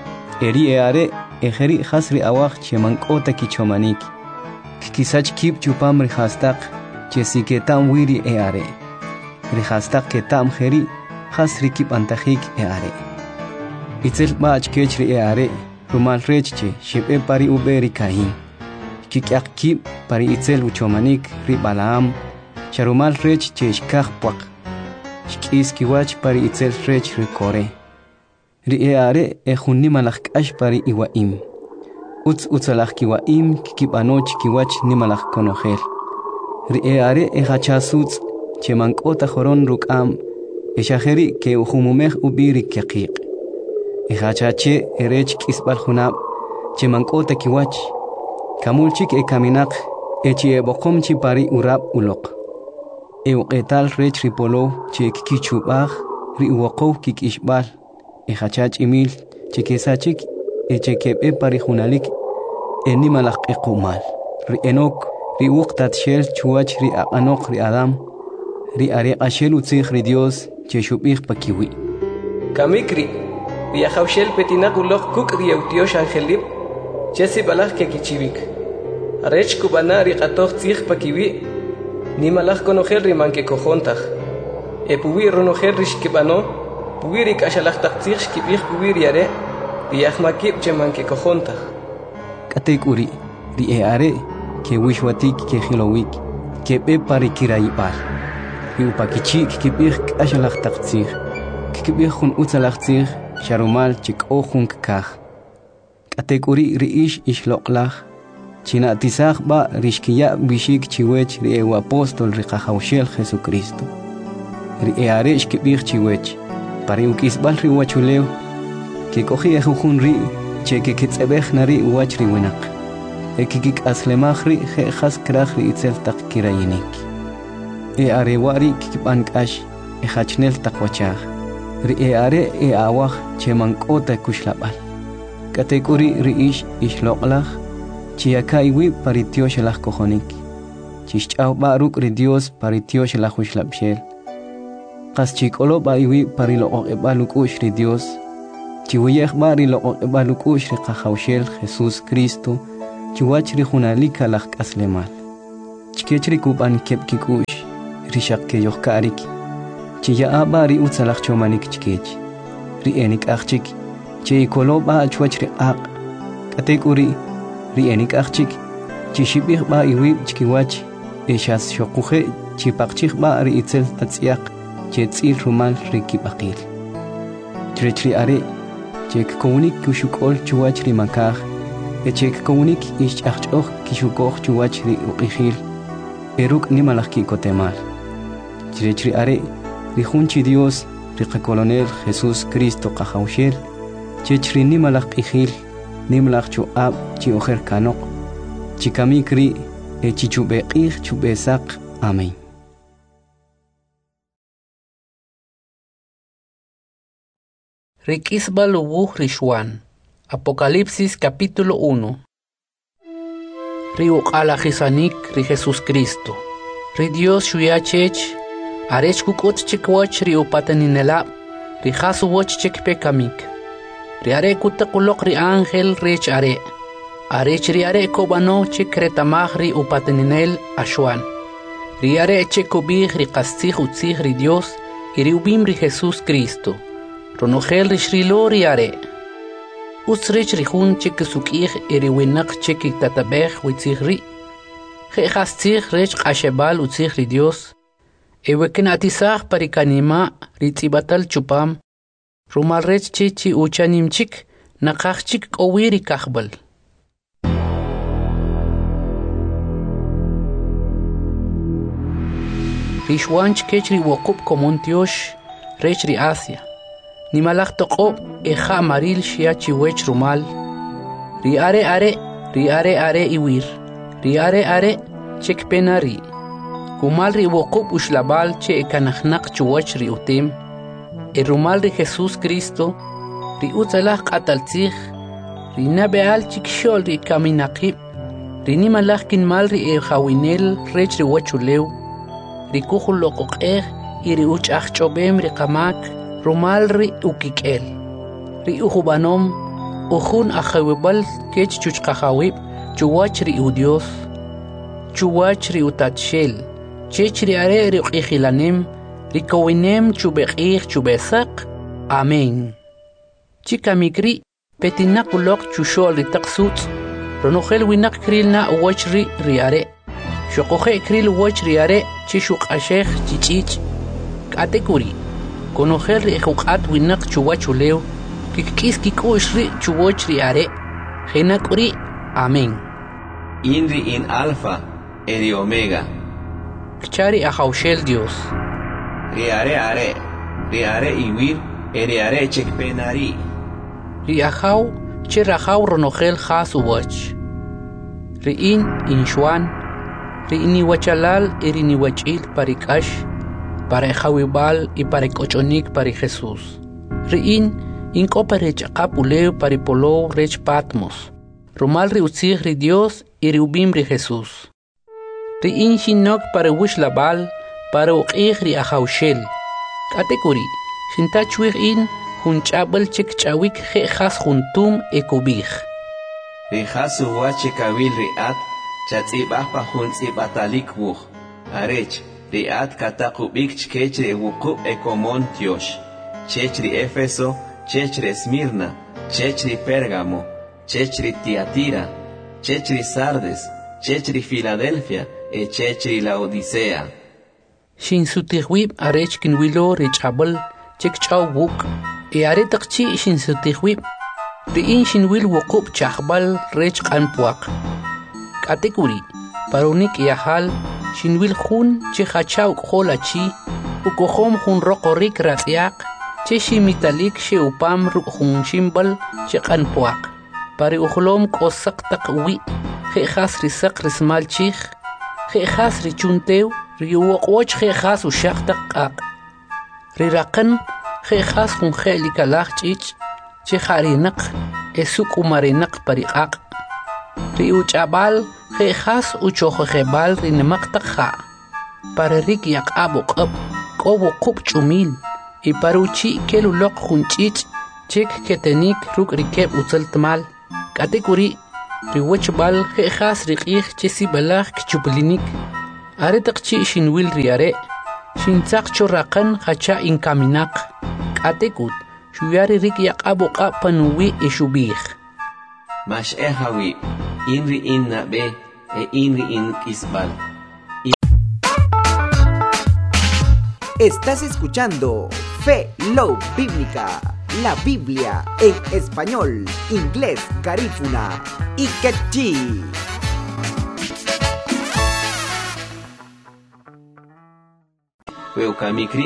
eri are ejeri hasri awaj cheman kota kichomanik kikisach kip chupam ri hastaq chesiketam wiri are ri hastaq ketam jeri hasri kip antajik are itzel bach kechri are rumal rechche shibe pari uberi kahin kikyak kip pari itzel uchomanik ri Balaam sharumal rech cheshkaj puaq shkis kiwach pari itzel rech ri Kore ri are ejunimalaj k'ax pari iwaim utzalaj kiwaim kikibanoch kiwach nimalaj konojel ri are ejachasutz chemankota joron rukam eshajeri ke ujumumej ubiri kiqiq ejachache erech kisbal junab chemankota kiwach kamulchik ekaminaq echi eboqomchi pari urab uloq euqetal rech ripolo che kikichubaj ri uwaqow kikishbal ejachach imil chekesachik echekebe pari junalik enimalaj equmal ri Enok ri uqtat shel chuach ri aqanoq ri Adam ri are ashel utzig ri Dios che shubij pakiwi kamikri ri ajawshel petinaq uloq kuk ri eutiosh angelib chesi balaj ke kichivik arech kubana ri qatoj tzig pakiwi nimalaj konojel ri manke kojontaj epuwi ronojel ri shkibano puwiri kashalaj taqtzig shkibij puwiri are ri ajmakib chemanke kojontaj katekuri ri are ke wishwatik ke khilowik ke be pari kirayibal ri upakichik kibij kashalaj taqtzig kibij jun utzalaj tzig sharumal chikojun kaj katekuri ri ish ishloqlaj chinatisaj ba rishkiya bishik chiwech ri apostol ri qajawshel Jesucristo ri are shkibij chiwech pari ukisbal ri wachulew ke koji ejujun ri che ke kitzebej nari wach ri winaq ekikik aslemaj ri jejas kraj ri itzel taq kirayinik are wari kikiban k'ax ejachnel taqwachaj ri are awaj chemankota kushlabal katekuri ri ish ishloqlaj chiakaiwi paritiosh laj kojonik chishch'aw baruk ri Dios paritiosh laj ushlabshel qas chik'olo baiwi pariloq'ebal uk'ush ri Dios chiwayeh bari lo balukush ri qahawshel Jesús Cristo chiwach ri hunalika laj aslemal chikech ri kuban kepkikush ri shakke yohkarik chiya abari utsalaj chomanik chikech ri enik achik chi koloba chwach ri aq katekuri ri enik achik chi shibih ba iwib chikiwach eshas shokuje chi paqchih ba ri itzel tatsiaq chi tsil rumal ri kibaqil chri are chek komunik kushukol chuwach ri makaj chek komunik ish achchoh kishukoj chuwach ri uqihil eruk ni malaki kotemal chri are ri junchi Dios ri qakolonel Jesús Cristo qahawshel chri ni malaqihil ni malaq chu ab chi ojer kanok chikamikri chichubeqih chubesaq amén. Riquisbal ubuj Rishwan. Apocalipsis capítulo 1. Ri uqalajisanik ri Jesús Cristo. Ri Dios shuyachech. Arech kukot chikwach ri upataninela. Ri hasuwach chikpekamik. Ri are kutakulok ri ángel rech are. Arech ri are kobano chikretamaj ri upataninel ashwan. Ri are chekobij ri qastij utzij ri Dios. Iri ubim ri Jesús Cristo. Ronogel rishrilo riare. Usrich rihun chik sukih eri winak chik tatabeh witzih ri. Jehastih rech qashebal utzih ri Dios. Eweken atisah parikanima ritzibatal chupam. Rumal rech chichi uchanim chik nakach chik kowiri kahbal. Rishwanch kechri wokup komontiosh rech ri Asia. Ni malak toko eja maril shia chiwech rumal. Ri are iwir. Ri are chek penari. Kumal ri wokub ushlabal che ekanachnak chuwach ri utim. E rumal ri Jesús Cristo. Ri utzalach qataltzich. Ri nabeal chik shol ri kaminakib. Ri ni malak kinmal ri ejawinel rech ri wachulew. Ri kuhul lokok iri uchach chobem ri kamak. Rumal ri ukikel. Ri uhubanom. Uhun ajawibal kech chuchkajawib. Chuwach ri udios. Chuwach ri utatshel. Chech ri are ri ukijilanem. Ri kowinem chubekij chubesak. Amén. Chikamikri. Petinak ulok chushol ri taksut. Ronogel winak kril na uwach ri are. Shokoje kril uwach ri are. Chishuk ashech chichich. Katekuri. Conocer ri ejuqat winak chuwachulew kikis kikush ri chuwach ri are genakuri amén. Inri in alfa eri omega. Kchari ajawshel Dios. Ri are iwir eri are chekpenari. Ri ajaw che rajaw ronogel jas uwach. Ri in shwan. Ri iniwachalal eri niwachil parikash. Para Jawibal y para Cochonik para Jesús. Riin incopa rech apuleo para polo rech Patmos. Rumal riutzig ri Dios y riubim ri Jesús. Riin shinok para wishlabal para uqig ri ajawshel. Katekuri, shintachuig in hunchabel chek chawik jejas juntum ekubig. Rijasu wachekawil riat chatzibahpa juntzibatalik wuch. Arech. Riat katakubik chkechre wuku ekomontiosh. Chechri Éfeso, chechri Esmirna, chechri Pérgamo, chechri Tiatira, chechri Sardes, chechri Filadelfia, chechri Laodicea. Shin sutihwib arech kinwilo richabel chekchaw wuk. Aretakchi shin sutihwib. Riin shinwil wukub chahbal rech kanpuak. Katekuri, parunik yahal. Shinwil jun che hachaw kholachi ukohom jun rokorik ratiak che shimitalik she upam jun shimbal che kanpuak pari uhlom kosak takwi khas risak rismal chich khas richuntew riwoqoch khas ushaq taqaq rirakan khas jun khelikalach chich che kharinak esuk umarinak pariqaq riuchabal khas uchokhebal rinemaktakha para rik yaqabuq kobo qub chumil y paruchi kelulok junchich chik ketenik ruk rikeb utzaltmal, katekuri, riwechbal jejas rikih chesi balach kchuplinik, aretak chi shinwil riare, shintzak chorrakan hacha inkaminak, katekut, shuyari rik yakaboka panuwi ishubih. Mash ehawi, inri in nabe, inri in isbal. Estás escuchando Fe Love Bíblica, la Biblia en español, inglés, garífuna y quechí. Welcome,